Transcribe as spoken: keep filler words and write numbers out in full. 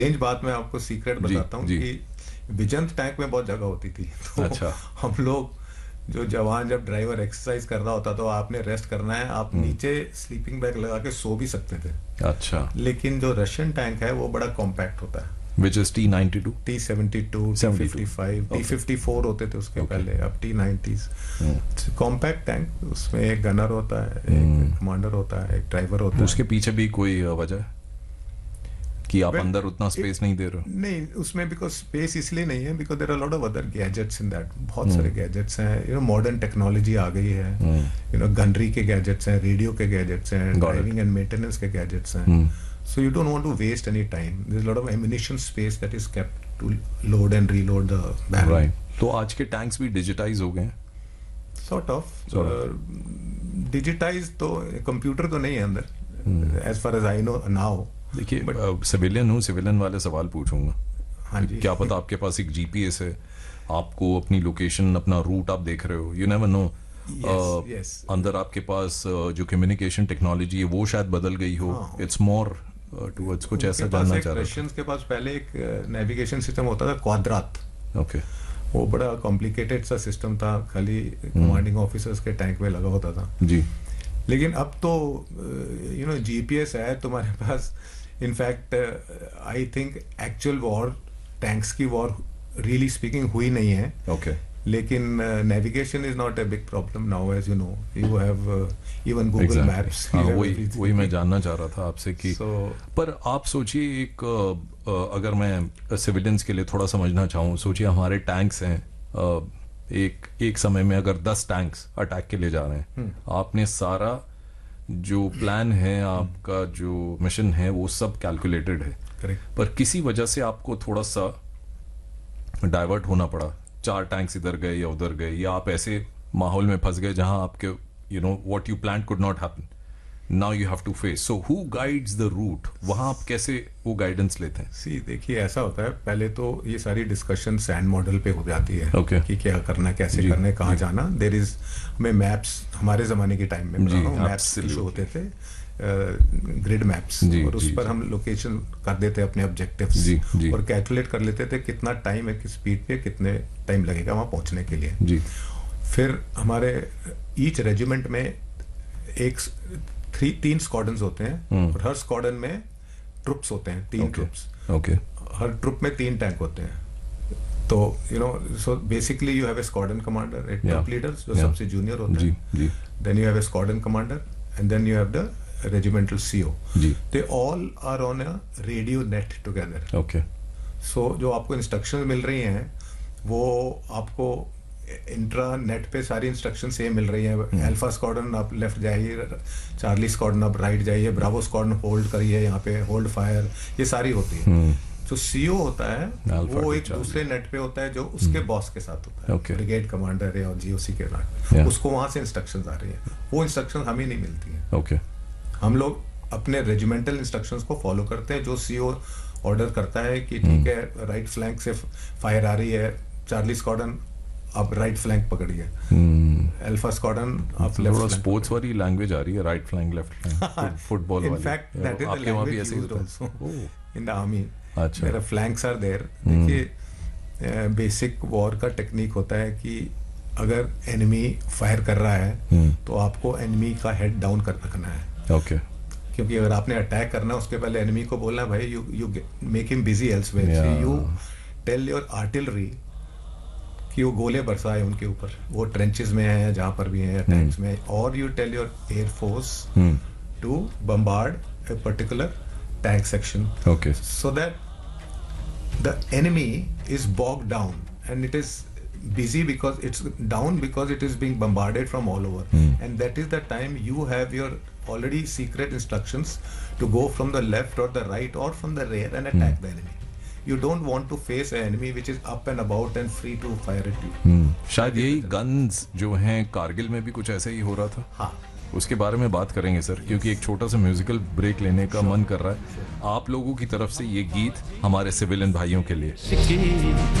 Range बात मैं आपको सीक्रेट बताता हूँ कि विजंत टैंक में बहुत जगह होती थी, तो अच्छा। हम लोग जो जवान, जब ड्राइवर एक्सरसाइज कर रहा होता तो आपने रेस्ट करना है, आप नीचे स्लीपिंग बैग लगा के सो भी सकते थे। अच्छा। लेकिन जो रशियन टैंक है वो बड़ा कॉम्पैक्ट होता है, Which is T ninety two, T seventy two, T fifty five, T fifty four होते थे उसके okay. पहले, अब टी नाइंटीज़। कॉम्पैक्ट टैंक, उसमें एक गनर होता है, एक कमांडर होता है, एक ड्राइवर होता है। उसके पीछे भी कोई वजह कि आप well, अंदर उतना स्पेस नहीं दे रहे हो? नहीं, उसमें बिकॉज स्पेस इसलिए नहीं है because there are lot of other gadgets in that. बहुत hmm. सारे गैजेट्स हैं, यू नो, मॉडर्न टेक्नोलॉजी आ गई है, यू नो, गनरी के गैजेट्स हैं, रेडियो के गैजेट्स हैं, ड्राइविंग एंड मेंटेनेंस के गैजेट्स हैं। hmm. So you don't want to waste any time. There's a lot of ammunition space that is kept to load and reload the barrel. Right. तो आज के tanks भी digitise हो गए हैं? Sort of. Digitise तो computer तो नहीं है अंदर, as far as I know now. देखिए, सिविलियन हूँ, सिविलियन वाले सवाल पूछूंगा। हाँ जी। क्या पता आपके पास एक जीपीएस है, आपको अपनी लोकेशन, अपना रूट आप देख रहे हो, यू नेवर नो। अंदर आपके पास जो कम्युनिकेशन टेक्नोलॉजी है वो शायद बदल गई हो। इट्स मोर टुवर्ड्स कुछ ऐसा जानना चाह रहा हूं। रशियंस के पास पहले एक नेविगेशन सिस्टम होता था, क्वाड्रात। ओके। वो बड़ा कॉम्प्लिकेटेड सा सिस्टम था, खाली कमांडिंग ऑफिसर्स के टैंक में लगा होता था जी। लेकिन अब तो यू नो जीपीएस है तुम्हारे पास। In fact I think actual war, tanks की वॉर रियली स्पीकिंग हुई नहीं है। ओके। लेकिन navigation is not a big problem now, as you know, you have even Google maps. वही वही मैं जानना चाह रहा था आपसे कि so, पर आप सोचिए, एक अगर मैं सिविलियंस के लिए थोड़ा समझना चाहूँ, सोचिए हमारे टैंक्स हैं, एक एक समय में अगर दस टैंक्स अटैक के लिए जा रहे हैं, hmm. आपने सारा जो प्लान है, आपका जो मिशन है, वो सब कैलकुलेटेड है। Correct. पर किसी वजह से आपको थोड़ा सा डाइवर्ट होना पड़ा, चार टैंक्स इधर गए या उधर गए, या आप ऐसे माहौल में फंस गए जहां आपके you know what you plan could not happen, now you have to face. So who guides the root? वहां आप कैसे वो गाइडेंस लेते हैं? सी देखिए, ऐसा होता है, पहले तो ये सारी डिस्कशन सैंड मॉडल पे हो जाती है okay. कि क्या करना है, कैसे करना है, कहाँ जाना। देयर इज, हमें मैप्स, हमारे जमाने के टाइम में मैप्स इशू होते थे, ग्रिड मैप्स, और उस पर हम लोकेशन कर देते अपने ऑब्जेक्टिव्स और कैलकुलेट कर लेते थे कितना टाइम है, किस स्पीड पे कितने टाइम लगेगा वहां पहुंचने के लिए जी। फिर हमारे ईच रेजिमेंट में एक थ्री तीन स्क्वाड्रन्स होते हैं और हर स्क्वाड्रन में ट्रुप्स होते हैं, तीन ट्रुप्स। ओके। हर ट्रुप में तीन टैंक होते हैं। तो you know, so basically you have a squadron commander, एक ट्रुप लीडर जो सबसे जूनियर होता है, then you have a squadron commander and then you have the regimental C O. They all are on a radio net together. Okay. So जो आपको instructions मिल रही हैं वो आपको इंट्रा नेट पे सारी इंस्ट्रक्शन सेम मिल रही है। अल्फा स्क्वाड्रन आप लेफ्ट जाइए, चार्ली स्क्वाड्रन आप राइट जाइए, ब्रावो स्क्वाड्रन होल्ड करिए, यहाँ पे होल्ड फायर, ये सारी होती है। जो सीओ होता है Alpha वो एक दूसरे नेट पे होता है जो उसके बॉस के साथ होता है, okay. ब्रिगेड कमांडर है और जीओसी के साथ, yeah. उसको वहां से इंस्ट्रक्शंस आ रही है, वो इंस्ट्रक्शन हमें नहीं मिलती है। okay. हम लोग अपने रेजिमेंटल इंस्ट्रक्शंस को फॉलो करते हैं। जो सीओ ऑर्डर करता है कि ठीक है, राइट फ्लैंक से फायर आ रही है, चार्ली स्क्वाड्रन आप राइट फ्लैंक पकड़िए, अल्फा स्क्वाड्रन आप लेफ्ट फ्लैंक। स्पोर्ट्स वाली लैंग्वेज आ रही है, right flank left flank, football वाली। In fact that is the language used also in the army. अच्छा। There are flanks are there. देखिए, बेसिक वॉर का टेक्निक होता है कि अगर एनिमी फायर कर रहा है तो आपको एनिमी का हेड डाउन कर रखना है। ओके। क्योंकि अगर आपने अटैक करना है उसके पहले एनिमी को बोलना है भाई you you make him busy elsewhere, you tell your artillery कि वो गोले बरसाए उनके ऊपर, वो ट्रेंचेस में है जहां पर भी है, टैंक्स में, और you tell your air force to bombard a particular tank section, okay, so that the enemy is bog down and it is busy because it's down because it is being bombarded from all over, mm. and that is the time you have your already secret instructions to go from the left or the right or from the rear and attack mm. the enemy. You don't want to face an enemy which is up and about and free to fire at you. mm. शायद यही guns जो हैं कारगिल में भी कुछ ऐसा ही हो रहा था। हाँ, उसके बारे में बात करेंगे सर, क्योंकि एक छोटा सा म्यूजिकल ब्रेक लेने का मन कर रहा है। आप लोगों की तरफ से ये गीत हमारे सिविलियन भाइयों के लिए।